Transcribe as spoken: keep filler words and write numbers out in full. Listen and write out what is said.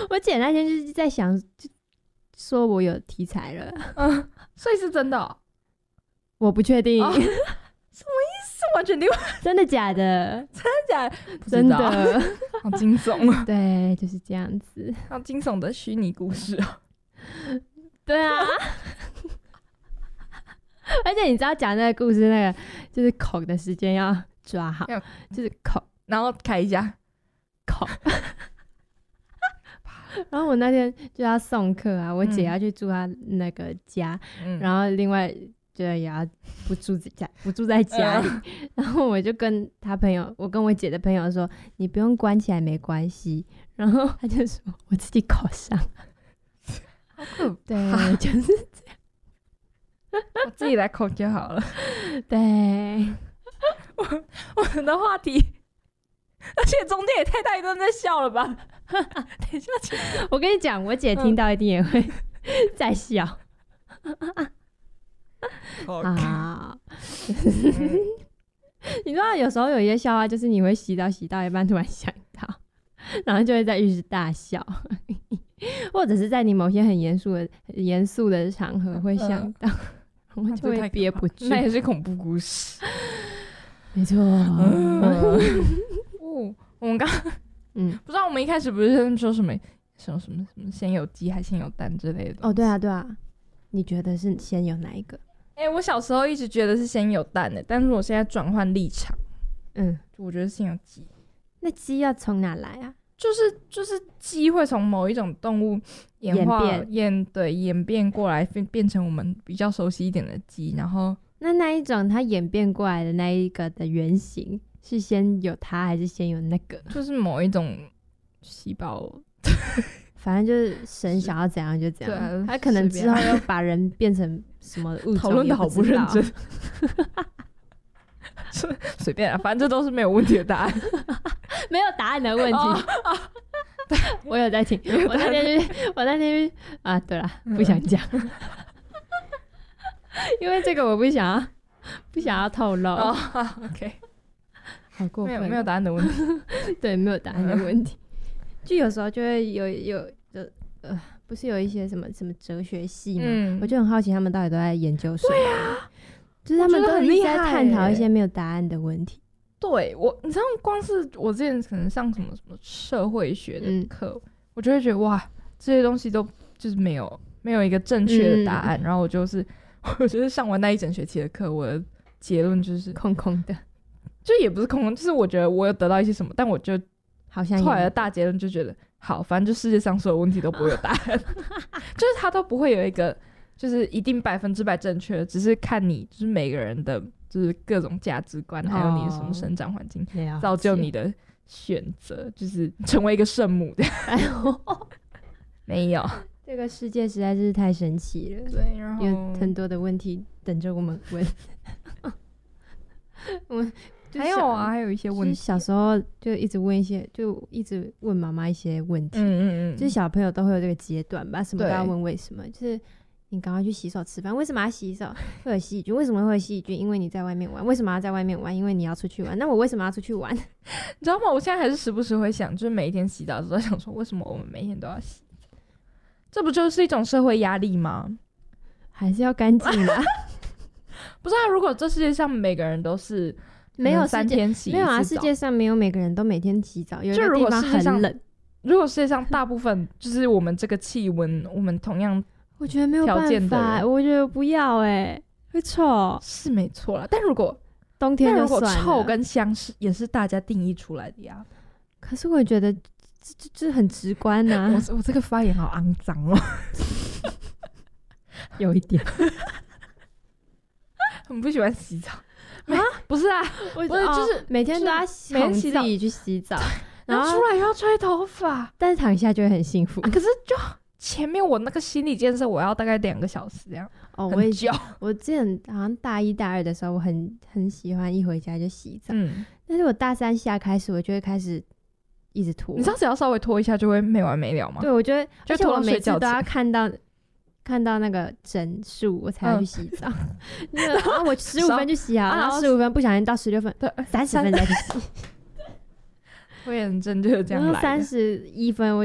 我姐那天就是在想，就说我有题材了， 嗯，所以是真的、哦， 我不确定， 哦、什么意思？完全另外， 真的假的？ 真的假的？ 真的， 好惊悚啊！ 对，就是这样子， 好惊悚的虚拟故事哦。 对啊。而且你知道讲那个故事，那个就是口的时间要抓好，就是口， 然后开一下口。然后我那天就要送客啊，我姐要去住她那个家，嗯、然后另外就也要不住家，不住在家里。嗯、然后我就跟她朋友，我跟我姐的朋友说，你不用关起来没关系。然后她就说我自己口上， 好可怕， 对，就是这样。 我自己来口就好了。 对， 我我们的话题，而且中间也太大一段在笑了吧？等一下， 我跟你讲，我姐听到一定也会在笑。好，你知道有时候有一些笑话，就是你会洗澡洗到一半突然想到，然后就会在浴室大笑，或者是在你某些很严肃的严肃的场合会想到。嗯我就会憋不住， 那也是恐怖故事， 没错。 嗯哦，我们刚嗯，不知道我们一开始不是说什么什么什么什么先有鸡还先有蛋之类的？ 哦，对啊，对啊。你觉得是先有哪一个？ 哎、欸，我小时候一直觉得是先有蛋的，但是我现在转换立场，嗯，我觉得先有鸡。 那鸡要从哪来啊？ 就是就是鸡会从某一种动物演化演演对演变过来，变变成我们比较熟悉一点的鸡。然后那那一种它演变过来的那一个的原型是先有它还是先有那个？ 就是某一种细胞， 反正就是神想要怎样就怎样。 啊、 他可能之后要把人变成什么物种， 讨论的好不认真。随便啊，反正这都是没有问题的答案。 没有答案的问题。哦哦、我有在听。我那天去，我那天去啊，对啦，不想讲，嗯、因为这个我不想要，不想要透露。 哦、OK， 好过分， 没有没有答案的问题。 对，没有答案的问题。就有时候就会有有就呃，不是有一些什么什么哲学系嘛、嗯，我就很好奇他们到底都在研究什么。对啊，就是他们都一直在探讨一些没有答案的问题。 对我，你知道，光是我之前可能上什么什么社会学的课、嗯，我就会觉得哇，这些东西都就是没有没有一个正确的答案、嗯。然后我就是我就是上完那一整学期的课，我的结论就是空空的， 就也不是空空，就是我觉得我有得到一些什么，但我就好像后来的大结论就觉得，好，反正就世界上所有问题都不会有答案，就是它都不会有一个就是一定百分之百正确的，只是看你就是每个人的。就是各种价值观，还有你的什么生长环境，哦、造就你的选择，就是成为一个圣母的。哎呦，没有， 这个世界实在是太神奇了。 对，然后有很多的问题等着我们问。我们还有啊，还有一些问题。 小时候就一直问一些，就一直问妈妈一些问题。嗯嗯嗯， 就是小朋友都会有这个阶段吧，什么都要问为什么，就是。你赶快去洗手吃饭，为什么要洗手？会有细菌，为什么会有细菌？因为你在外面玩。为什么要在外面玩？因为你要出去玩。那我为什么要出去玩？你知道吗？我现在还是时不时会想，就是每一天洗澡的时候想说，为什么我们每天都要洗？这不就是一种社会压力吗？ 还是要干净啊？ 不是啊，如果这世界上每个人都是没有三天洗一次澡， 没有啊，世界上没有每个人都每天洗澡，有的地方很冷。 如果世界上大部分就是我们这个气温，我们同样。 我觉得没有办法，我觉得不要哎、欸，会臭是没错啦。但如果冬天就算了， 如果臭跟香是也是大家定义出来的呀。 可是我觉得这这这很直观呐、啊。 我我这个发言好肮脏哦， 有一点， 很不喜欢洗澡啊？不是啊， 我不是就是、哦、每天都要哄自己去洗澡， 然后出来又要吹头发， 但是躺下就会很幸福。 啊、可是就。前面我那个心理建设，我要大概两个小时这样。哦， 我也我之前好像大一大二的时候，我很很喜欢一回家就洗澡。嗯，但是我大三下开始，我就会开始一直拖。 你知道只要稍微拖一下就会没完没了吗？ 对，我觉得就拖到睡觉前，我每次都要看到看到那个整数，我才要去洗澡。嗯、然后我十五分就洗好，然后十五分不小心到十六分，对，三十分再去洗。 拖延症就是这样来的。 三十一分我